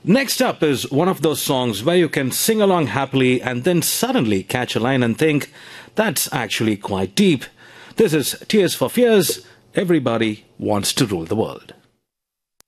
Next up is one of those songs where you can sing along happily and then suddenly catch a line and think, that's actually quite deep. This is Tears for Fears, Everybody Wants to Rule the World.